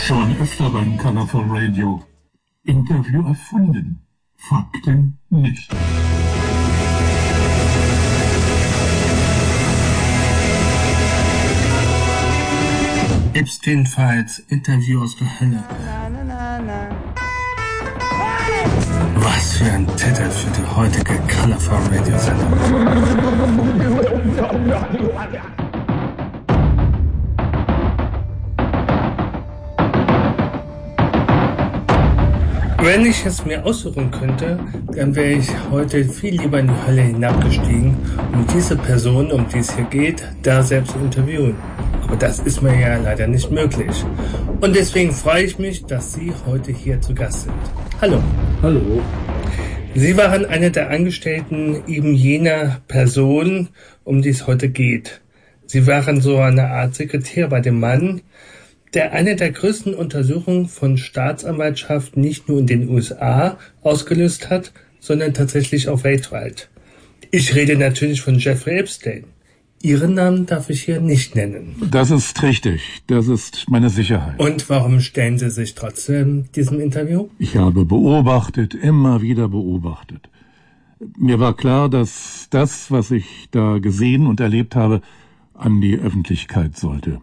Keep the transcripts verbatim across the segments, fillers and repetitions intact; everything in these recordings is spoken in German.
Schon öfter beim Colorful Radio. Interview erfunden. Fakten nicht. Epstein-Files, Interview aus der Hölle. Was für ein Titel für die heutige Colorful Radio-Sendung. Wenn ich es mir aussuchen könnte, dann wäre ich heute viel lieber in die Hölle hinabgestiegen, um diese Person, um die es hier geht, da selbst zu interviewen. Aber das ist mir ja leider nicht möglich. Und deswegen freue ich mich, dass Sie heute hier zu Gast sind. Hallo. Hallo. Sie waren eine der Angestellten eben jener Person, um die es heute geht. Sie waren so eine Art Sekretär bei dem Mann, der eine der größten Untersuchungen von Staatsanwaltschaft nicht nur in den U S A ausgelöst hat, sondern tatsächlich auch weltweit. Ich rede natürlich von Jeffrey Epstein. Ihren Namen darf ich hier nicht nennen. Das ist richtig. Das ist meine Sicherheit. Und warum stellen Sie sich trotzdem diesem Interview? Ich habe beobachtet, immer wieder beobachtet. Mir war klar, dass das, was ich da gesehen und erlebt habe, an die Öffentlichkeit sollte.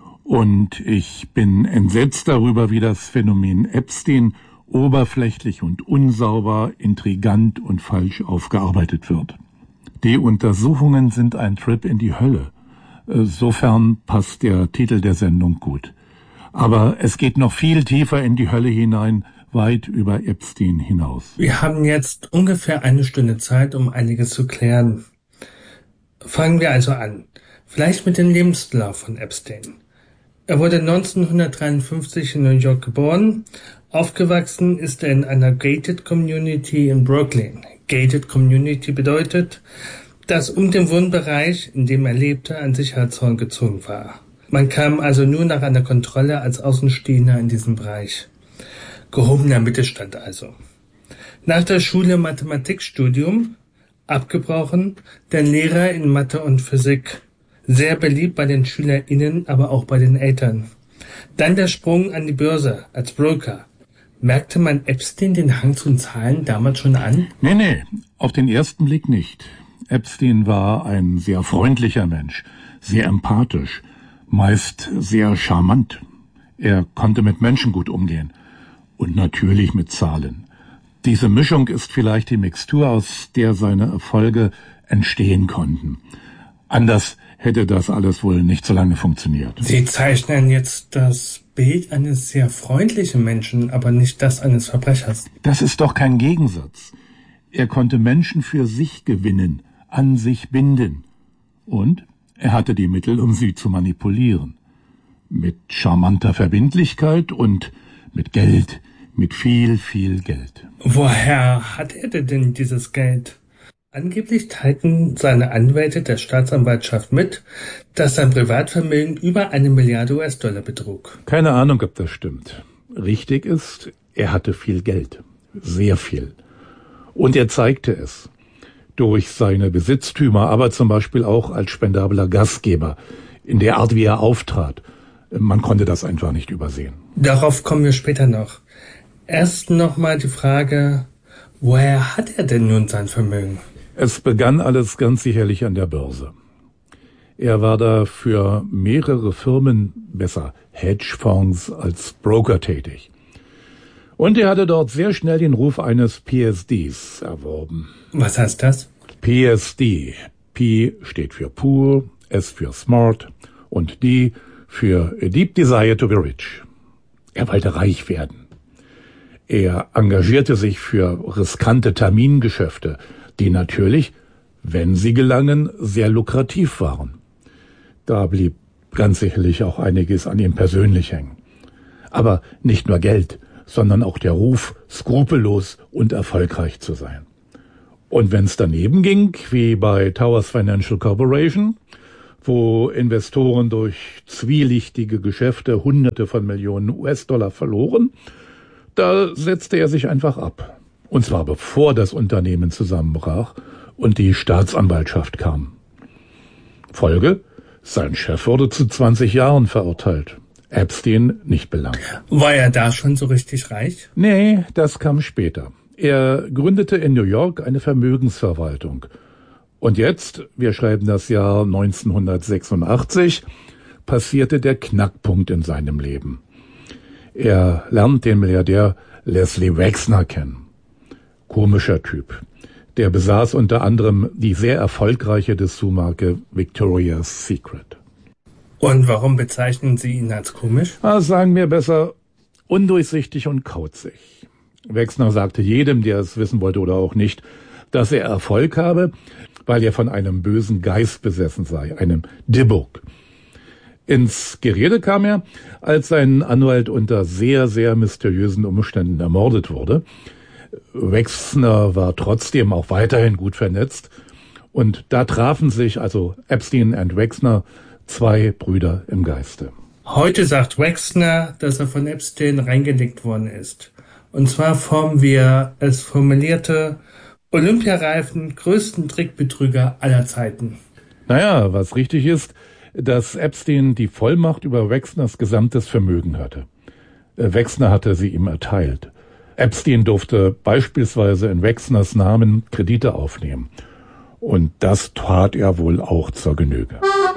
Und ich bin entsetzt darüber, wie das Phänomen Epstein oberflächlich und unsauber, intrigant und falsch aufgearbeitet wird. Die Untersuchungen sind ein Trip in die Hölle. Sofern passt der Titel der Sendung gut. Aber es geht noch viel tiefer in die Hölle hinein, weit über Epstein hinaus. Wir haben jetzt ungefähr eine Stunde Zeit, um einiges zu klären. Fangen wir also an. Vielleicht mit dem Lebenslauf von Epstein. Er wurde neunzehnhundertdreiundfünfzig in New York geboren. Aufgewachsen ist er in einer Gated Community in Brooklyn. Gated Community bedeutet, dass um den Wohnbereich, in dem er lebte, ein Sicherheitszaun gezogen war. Man kam also nur nach einer Kontrolle als Außenstehender in diesem Bereich. Gehobener Mittelstand also. Nach der Schule Mathematikstudium, abgebrochen, der Lehrer in Mathe und Physik. Sehr beliebt bei den SchülerInnen, aber auch bei den Eltern. Dann der Sprung an die Börse als Broker. Merkte man Epstein den Hang zu Zahlen damals schon an? Nee, nee, auf den ersten Blick nicht. Epstein war ein sehr freundlicher Mensch, sehr empathisch, meist sehr charmant. Er konnte mit Menschen gut umgehen und natürlich mit Zahlen. Diese Mischung ist vielleicht die Mixtur, aus der seine Erfolge entstehen konnten. Anders hätte das alles wohl nicht so lange funktioniert. Sie zeichnen jetzt das Bild eines sehr freundlichen Menschen, aber nicht das eines Verbrechers. Das ist doch kein Gegensatz. Er konnte Menschen für sich gewinnen, an sich binden. Und er hatte die Mittel, um sie zu manipulieren. Mit charmanter Verbindlichkeit und mit Geld, mit viel, viel Geld. Woher hat er denn dieses Geld? Angeblich teilten seine Anwälte der Staatsanwaltschaft mit, dass sein Privatvermögen über eine Milliarde U S-Dollar betrug. Keine Ahnung, ob das stimmt. Richtig ist, er hatte viel Geld. Sehr viel. Und er zeigte es. Durch seine Besitztümer, aber zum Beispiel auch als spendabler Gastgeber. In der Art, wie er auftrat. Man konnte das einfach nicht übersehen. Darauf kommen wir später noch. Erst nochmal die Frage, woher hat er denn nun sein Vermögen? Es begann alles ganz sicherlich an der Börse. Er war da für mehrere Firmen, besser Hedgefonds, als Broker tätig. Und er hatte dort sehr schnell den Ruf eines P S Ds erworben. Was heißt das? P S D. P steht für Poor, S für Smart und D für A Deep Desire to be Rich. Er wollte reich werden. Er engagierte sich für riskante Termingeschäfte, die natürlich, wenn sie gelangen, sehr lukrativ waren. Da blieb ganz sicherlich auch einiges an ihm persönlich hängen. Aber nicht nur Geld, sondern auch der Ruf, skrupellos und erfolgreich zu sein. Und wenn es daneben ging, wie bei Towers Financial Corporation, wo Investoren durch zwielichtige Geschäfte Hunderte von Millionen U S-Dollar verloren, da setzte er sich einfach ab. Und zwar bevor das Unternehmen zusammenbrach und die Staatsanwaltschaft kam. Folge: Sein Chef wurde zu zwanzig Jahren verurteilt. Epstein nicht belangt. War er da schon so richtig reich? Nee, das kam später. Er gründete in New York eine Vermögensverwaltung. Und jetzt, wir schreiben das Jahr neunzehnhundertsechsundachtzig, passierte der Knackpunkt in seinem Leben. Er lernt den Milliardär Leslie Wexner kennen. Komischer Typ. Der besaß unter anderem die sehr erfolgreiche Dessous-Marke Victoria's Secret. Und warum bezeichnen Sie ihn als komisch? Ah, sagen wir besser undurchsichtig und kauzig. Wexner sagte jedem, der es wissen wollte oder auch nicht, dass er Erfolg habe, weil er von einem bösen Geist besessen sei, einem Dybbuk. Ins Gerede kam er, als sein Anwalt unter sehr, sehr mysteriösen Umständen ermordet wurde. Wexner war trotzdem auch weiterhin gut vernetzt. Und da trafen sich also Epstein und Wexner, zwei Brüder im Geiste. Heute sagt Wexner, dass er von Epstein reingelegt worden ist. Und zwar vom, wie er es formulierte, olympiareifen größten Trickbetrüger aller Zeiten. Naja, was richtig ist, dass Epstein die Vollmacht über Wexners gesamtes Vermögen hatte. Wexner hatte sie ihm erteilt. Epstein durfte beispielsweise in Wexners Namen Kredite aufnehmen. Und das tat er wohl auch zur Genüge.